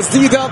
تسديدة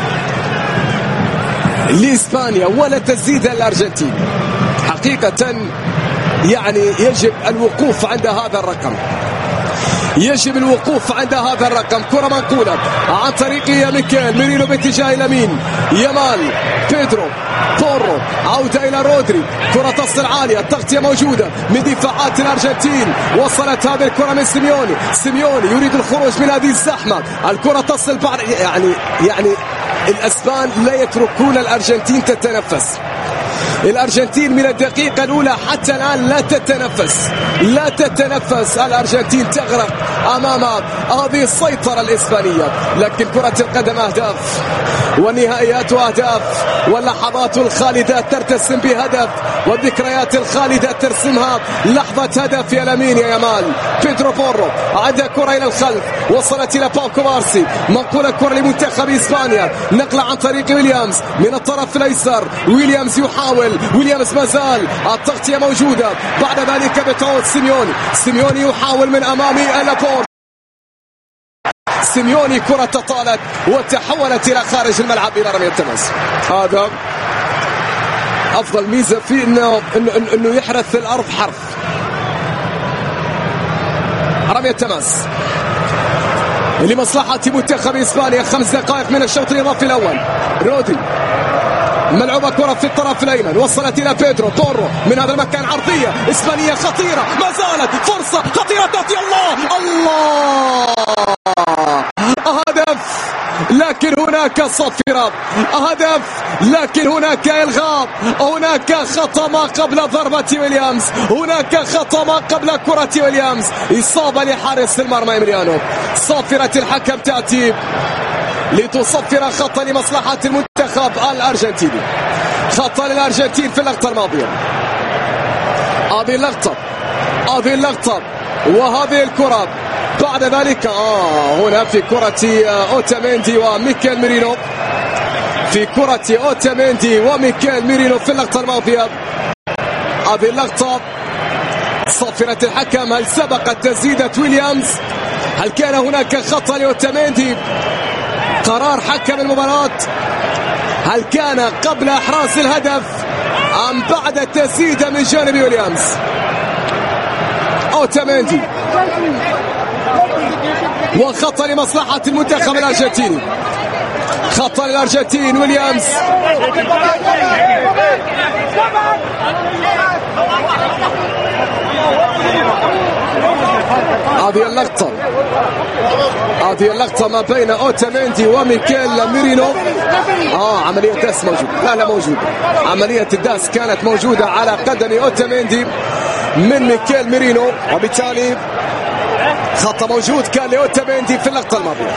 لإسبانيا ولا تسديدة للأرجنتين. حقيقة يعني يجب الوقوف عند هذا الرقم، يجب الوقوف عند هذا الرقم. كرة منقولة عن طريق ميكيل ميرينو باتجاه اليمين، يمال بيدرو بورو، عودة إلى رودري، كرة تصل عالية، التغطية موجودة من دفاعات الأرجنتين. وصلت هذه الكرة من سيميوني يريد الخروج من هذه الزحمة. الكرة تصل بعد يعني الأسبان لا يتركون الأرجنتين تتنفس. الأرجنتين من الدقيقة الأولى حتى الآن لا تتنفس. الأرجنتين تغرق أمام هذه السيطرة الإسبانية. لكن كرة القدم أهداف والنهائيات أهداف، واللحظات الخالدة ترتسم بهدف، والذكريات الخالدة ترسمها لحظة هدف. يا لامين يا يامال، بيدرو بورو عندها كرة إلى الخلف، وصلت إلى باو كوبارسي، منقولة الكرة لمنتخب إسبانيا، نقلة عن طريق ويليامز من الطرف الأيسر. ويليامز يحاول، ويليامز ما زال، التغطية موجودة. بعد ذلك بتعود سيميوني يحاول من أمامي لابورت. سيميوني كرة طالت وتحولت إلى خارج الملعب إلى رمية التماس. هذا أفضل ميزة فيه إنه يحرث الأرض حرف. رمية التماس لمصلحة منتخب إسبانيا. 5 دقائق من الشوط الإضافي الأول. رودري، ملعوبة كرة في الطرف الأيمن، وصلت إلى بيدرو بورو من هذا المكان، عرضية إسبانية خطيرة، ما زالت فرصة خطيرة تأتي. الله هدف، لكن هناك صفرة. هدف لكن هناك إلغاء. هناك خطأ ما قبل ضربة ويليامز، هناك خطأ ما قبل كرة ويليامز. إصابة لحارس المرمى إمريانو. صافرة الحكم تأتي لتصفر خطأ لمصلحة المنتخب الأرجنتيني. خطأ للأرجنتين في اللقطة الماضية. هذه اللقطة وهذه الكرة. بعد ذلك هنا في كرة أوتاميندي وميكيل ميرينو، في اللقطة الماضية. هذه اللقطة صافرة الحكم. هل سبقت تسديدة ويليامز؟ هل كان هناك خطأ لأوتاميندي؟ قرار حكم المباراة، هل كان قبل إحراز الهدف أم بعد التسديدة من جانب ويليامز؟ أوتاميندي، وخطأ لمصلحة المنتخب الأرجنتيني. خطأ للأرجنتين. ويليامز هذه اللقطة ما بين أوتاميندي وميكيل ميرينو. عملية داس موجودة، لا موجودة. عملية الداس كانت موجودة على قدم أوتاميندي من ميكيل ميرينو، وبالتالي خطأ موجود كان لأوتاميندي في اللقطة الماضية.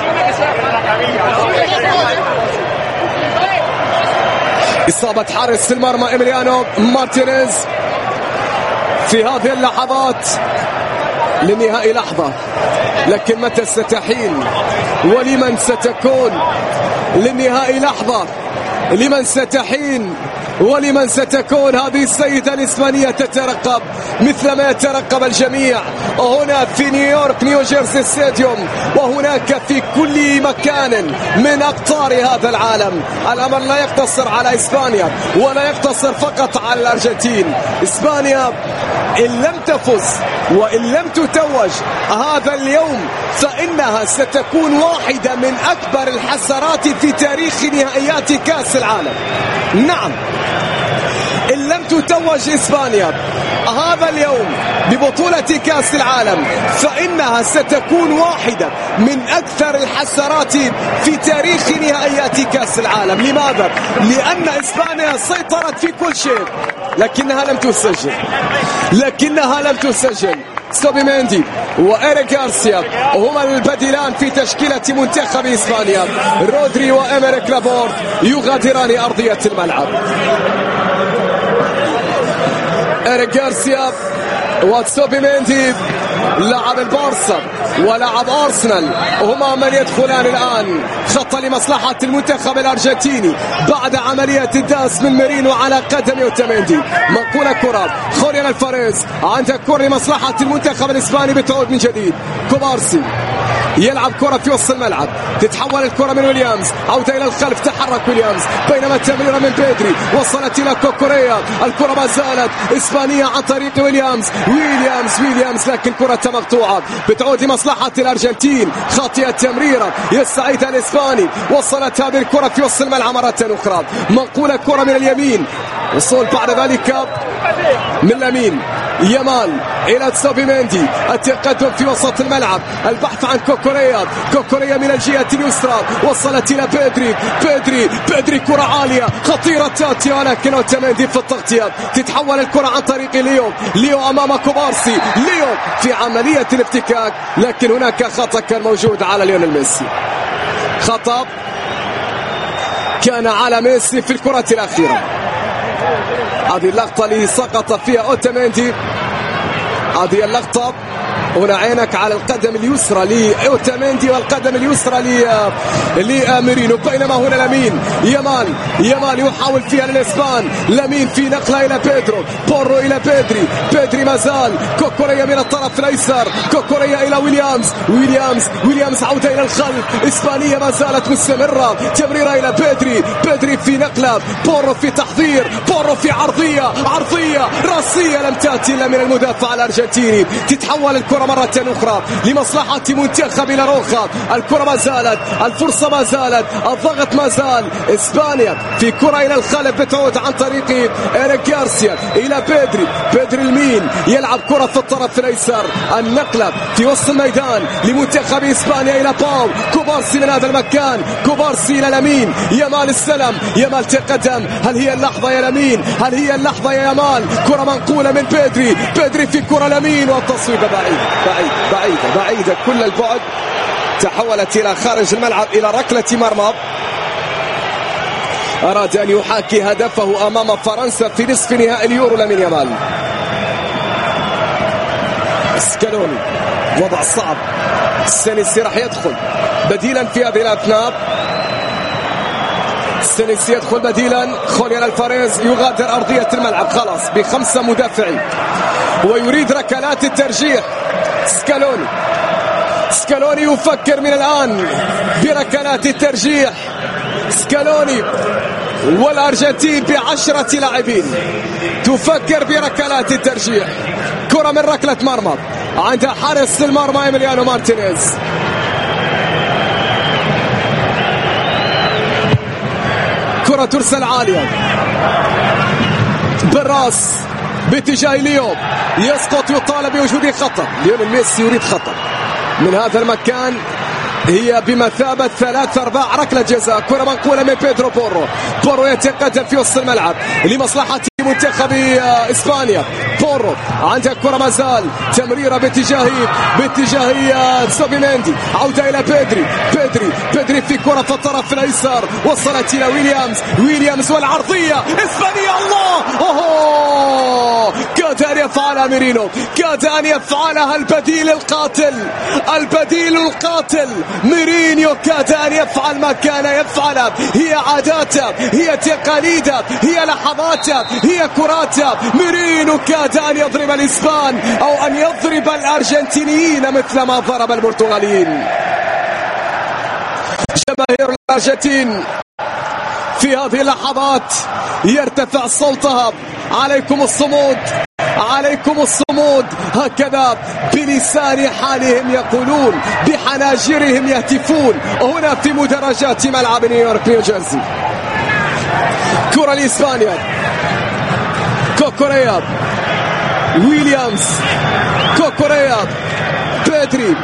إصابة حارس المرمى إيميليانو مارتينيز في هذه اللحظات. لنهائي لحظة، لكن متى ستحين ولمن ستكون؟ للنهائي لحظة، لمن ستحين ولمن ستكون؟ هذه السيدة الإسبانية تترقب مثل ما يترقب الجميع هنا في نيويورك نيو جيرسي ستاديوم، وهناك في كل مكان من أقطار هذا العالم. الأمر لا يقتصر على إسبانيا ولا يقتصر فقط على الأرجنتين. إسبانيا إن لم تفز وإن لم تتوج هذا اليوم فإنها ستكون واحدة من أكبر الحسرات في تاريخ نهائيات كأس العالم. نعم، إن لم تتوج إسبانيا هذا اليوم ببطولة كأس العالم فإنها ستكون واحدة من أكثر الحسرات في تاريخ نهائيات كأس العالم. لماذا؟ لأن إسبانيا سيطرت في كل شيء لكنها لم تسجل. سوبيميندي وإيريك غارسيا هما البديلان في تشكيلة منتخب إسبانيا. رودري وإمريك لابورت يغادران أرضية الملعب. إيريك غارسيا وسوبيميندي لاعب البارسا ولاعب أرسنال هما من يدخلان الآن. خطأ لمصلحة المنتخب الأرجنتيني بعد عملية الداس من ميرينو على قدم أوتاميندي. منقولة كرة خوليان الفاريز، عندها كرة لمصلحة المنتخب الإسباني بتعود من جديد. كوبارسي يلعب كرة في وسط الملعب، تتحول الكرة من ويليامز، عودة إلى الخلف، تحرك ويليامز، بينما التمريرة من بيدري وصلت إلى كوكوريا. الكرة ما زالت إسبانية عن طريق ويليامز، لكن كرة مقطوعة بتعود لمصلحة الأرجنتين. خاطئة التمريرة يستعيدها الإسباني، وصلت هذه الكرة في وسط الملعب مرة أخرى، منقولة الكرة من اليمين، وصول بعد ذلك من لامين يامال إلى تسوبيميندي، التقدم في وسط الملعب، البحث عن كوكوريا من الجهة اليسرى، وصلت إلى بيدري كرة عالية خطيرة تاتي، ولكن أوتاميندي في التغطية، تتحول الكرة عن طريق ليو أمام كوبارسي، ليو في عملية الافتكاك، لكن هناك خطأ كان موجود على ليونيل ميسي، خطأ كان على ميسي في الكرة الأخيرة. هذه اللقطة اللي سقط فيها أوتاميندي، هذه اللقطة، هنا عينك على القدم اليسرى لأوتاميندي والقدم اليسرى لميرينو، بينما هنا لامين يامال يحاول فيها للإسبان، لامين في نقلة إلى بيدرو، بورو إلى بيدري مازال، كوكوريا من الطرف الأيسر، كوكوريا إلى ويليامز عودة إلى الخلف، إسبانية ما زالت مستمرة، تمريرة إلى بيدري في نقلة، بورو في تحضير، بورو في عرضية راسية لم تأتي إلا من المدافع الأرجنتيني، تتحول الكرة مرة أخرى لمصلحة منتخب لاروخا، الكرة ما زالت، الفرصة ما زالت، الضغط ما زال، إسبانيا في كرة إلى الخلف بتعود عن طريق إيريك جارسيا إلى بيدري المين، يلعب كرة في الطرف الأيسر، النقلة في وسط الميدان لمنتخب إسبانيا إلى باو كوبارسي من هذا المكان، كوبارسي إلى لامين يامال، السلام يامال تقدم، هل هي اللحظة يا لامين؟ هل هي اللحظة يا يامال؟ كرة منقولة من بيدري في كرة لامين، والتصويبة بعيدة كل البعد، تحولت إلى خارج الملعب إلى ركلة مرمى. أراد أن يحاكي هدفه أمام فرنسا في نصف نهائي اليورو لامين يامال. سكالوني وضع صعب، السينيسي راح يدخل بديلا في هذه الأثناء، السينيسي يدخل بديلا، خوليان الفاريز يغادر أرضية الملعب خلاص ب5 مدافعين، ويريد ركلات الترجيح. سكالوني يفكر من الآن بركلات الترجيح، سكالوني والأرجنتين ب10 لاعبين تفكر بركلات الترجيح. كرة من ركلة مرمى عند حارس المرمى إيميليانو مارتينيز، كرة ترسل عالية بالراس باتجاه ليو، يسقط، يطالب بوجود خطأ، ليونيل ميسي يريد خطأ من هذا المكان، هي بمثابة 3-4 ركلة جزاء. كرة منقولة من بورو يتقدم في وسط الملعب لمصلحة منتخب إسبانيا، بورو عنده كرة ما زال، تمريرة باتجاه سوبيميندي، عودة إلى بيدري في كرة في الطرف الأيسر، وصلت إلى ويليامز والعرضية إسبانيا، الله كاد أن يفعلها ميرينو، كاد أن يفعلها البديل القاتل ميرينيو، كاد أن يفعل ما كان يفعله، هي عاداته، هي تقاليده، هي لحظاته، هي كراته. ميرينو كاد أن يضرب الإسبان أو أن يضرب الأرجنتينيين مثل ما ضرب البرتغاليين. جماهير الأرجنتين في هذه اللحظات يرتفع صوتها، عليكم الصمود، هكذا بلسان حالهم يقولون، بحناجرهم يهتفون هنا في مدرجات ملعب نيوجيرسي. كرة لإسبانيا، كوكوريا، ويليامز، كوكوريا، بيدري،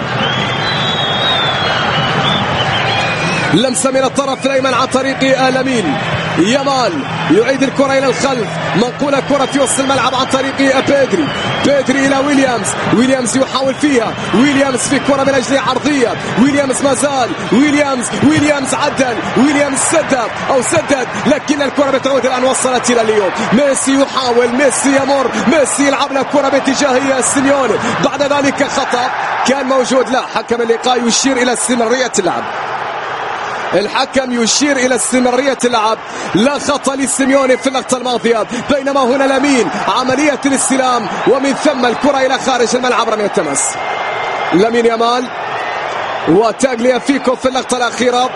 لمسة من الطرف الأيمن عن طريق لامين يامال، يعيد الكرة إلى الخلف، منقولة كرة في وسط الملعب عن طريق بيدري إلى ويليامز يحاول فيها، ويليامز في كرة من أجل عرضية، ويليامز ما زال، ويليامز عدل، ويليامز سدد، لكن الكرة بتعود الآن، وصلت إلى ليو، ميسي يحاول، ميسي يمر، ميسي يلعب له كرة باتجاه سيميوني، بعد ذلك خطأ كان موجود، لا، حكم اللقاء يشير إلى استمرارية اللعب، الحكم يشير إلى استمرارية اللعب، لا خطأ لسيميوني في اللقطة الماضية، بينما هنا لامين عملية الاستلام، ومن ثم الكرة إلى خارج الملعب، رمية التماس. لامين يامال وتاغليافيكو في اللقطة الأخيرة.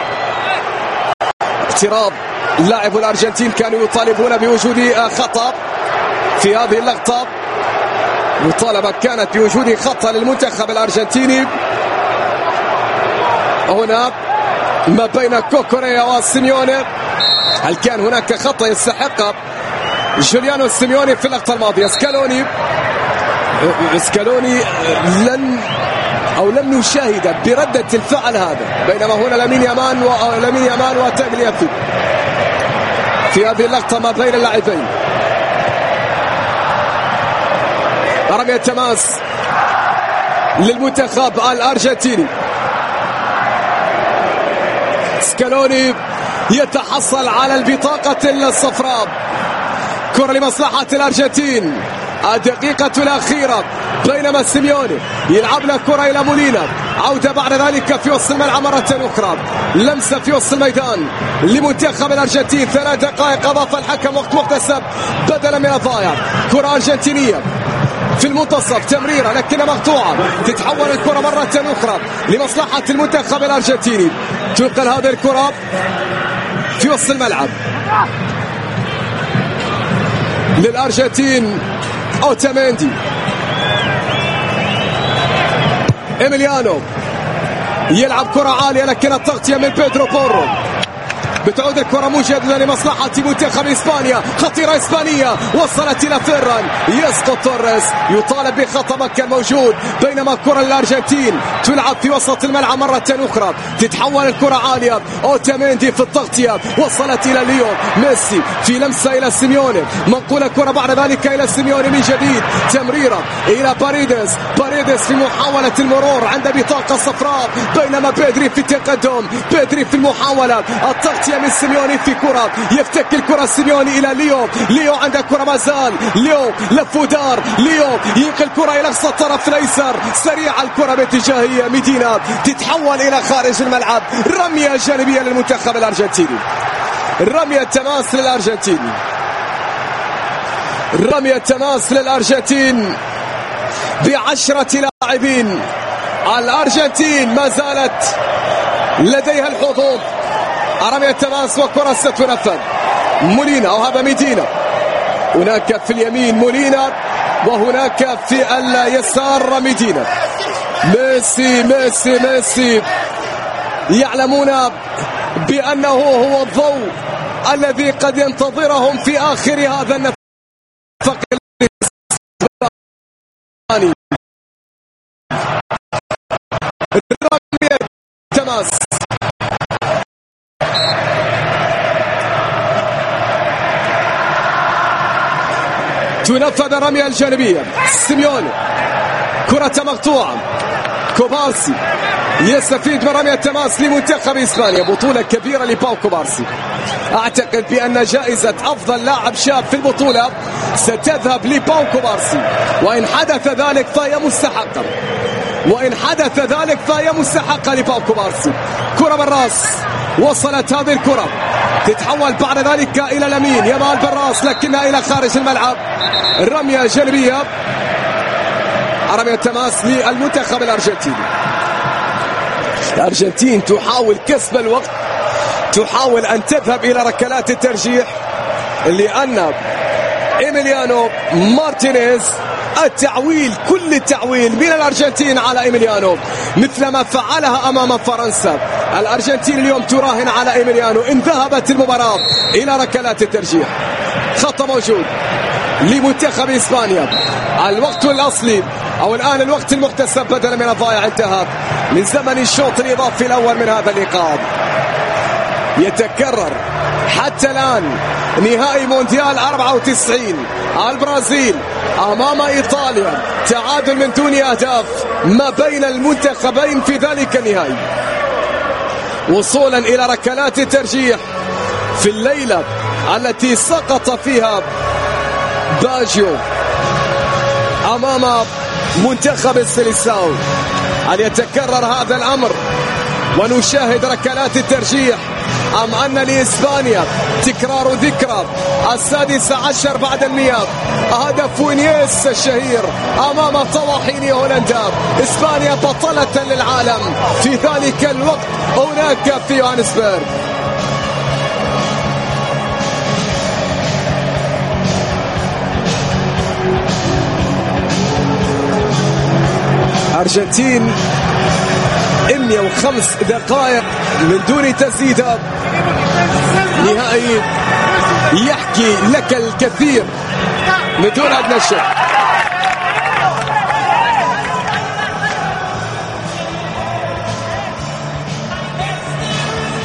اقتراب لاعب الأرجنتين كانوا يطالبون بوجود خطأ في هذه اللقطة. مطالبة كانت بوجود خطأ للمنتخب الأرجنتيني هنا ما بين كوكوريا وسيميوني. هل كان هناك خطأ يستحق جوليانو سيميوني في اللقطة الماضية؟ سكالوني لم نشاهد بردة الفعل هذا، بينما هنا لامين يامان وتاغليافيكو في هذه اللقطة ما بين اللاعبين. رمية تماس للمنتخب الأرجنتيني. سكالوني يتحصل على البطاقة الصفراء. كرة لمصلحة الأرجنتين، الدقيقة الأخيرة، بينما سيميوني يلعب له كرة إلى مولينا. عودة بعد ذلك في وسط الملعب مرة أخرى، لمسة في وسط الميدان لمنتخب الأرجنتين. 3 دقائق أضاف الحكم، وقت مكتسب بدلا من الضائع. كرة أرجنتينية في المنتصف، تمريرة لكنها مقطوعة، تتحول الكرة مرة أخرى لمصلحة المنتخب الأرجنتيني. تنقل هذه الكرة في وسط الملعب للأرجنتين. أوتاميندي، إيميليانو يلعب كرة عالية لكن التغطية من بيدرو بورو. بتعود الكرة مجددا لمصلحة منتخب إسبانيا. خطيرة إسبانية وصلت إلى فيران، يسقط توريس، يطالب بخطأ ما كان موجود. بينما كرة الأرجنتين تلعب في وسط الملعب مرة أخرى، تتحول الكرة عالية. أوتاميندي في التغطية، وصلت إلى ليو. ميسي في لمسة إلى سيميوني، منقول الكرة بعد ذلك إلى سيميوني من جديد. تمريرة إلى باريدس في محاولة المرور عند بطاقة صفراء، بينما بيدري في التقدم. بيدري في المحاولة، التغطية من سيميوني في كرة، يفتك الكرة سيميوني إلى ليو عند كرة ما زال. ليو لف ودار، ليو ينقل الكرة إلى أقصى الطرف الأيسر، سريع الكرة باتجاهية ميدينا، تتحول إلى خارج الملعب. رمية جانبية للمنتخب الأرجنتيني. رمية تماس للأرجنتين، رمية تماس للأرجنتين ب10 لاعبين. الأرجنتين ما زالت لديها الحظوظ. رمية تماس وكرة ستنفذ. مولينا وهذا ميدينا، هناك في اليمين مولينا وهناك في اليسار ميدينا. ميسي يعلمون بأنه هو الضوء الذي قد ينتظرهم في آخر هذا النفق الإسباني. رمية تماس تنفذ الرمية الجانبية. سيميوني، كرة مقطوعة. كوبارسي يستفيد من رمية تماس لمنتخب إسبانيا. بطولة كبيرة لباو كوبارسي. أعتقد بأن جائزة أفضل لاعب شاب في البطولة ستذهب لباو كوبارسي، وإن حدث ذلك فهي مستحقة لباو كوبارسي. كرة بالراس، وصلت هذه الكرة، تتحول بعد ذلك إلى لامين يامال بالراس لكنها إلى خارج الملعب. رمية جانبية. رمية تماس للمنتخب الأرجنتيني. الأرجنتين تحاول كسب الوقت، تحاول أن تذهب إلى ركلات الترجيح، لأن إيميليانو مارتينيز كل التعويل من الأرجنتين على إيميليانو مثل ما فعلها أمام فرنسا. الأرجنتين اليوم تراهن على إيميليانو إن ذهبت المباراة إلى ركلات الترجيح. خطأ موجود لمنتخب إسبانيا. الوقت الأصلي أو الآن الوقت المكتسب بدلا من الضائع انتهى من زمن الشوط الإضافي الأول من هذا اللقاء. يتكرر حتى الآن نهائي مونديال 94 البرازيل أمام إيطاليا، تعادل من دون أهداف ما بين المنتخبين في ذلك النهائي، وصولا إلى ركلات الترجيح في الليلة التي سقط فيها باجيو أمام منتخب السيليساو. أن يتكرر هذا الأمر ونشاهد ركلات الترجيح. أم أن لإسبانيا تكرار ذكرى 16 بعد المئة. هدف وينيس الشهير أمام طواحين هولندا. إسبانيا بطلة للعالم في ذلك الوقت هناك في يوهانسبرغ. أرجنتين 105 دقائق من دون تسديد. نهائي يحكي لك الكثير من دون أدنى شك.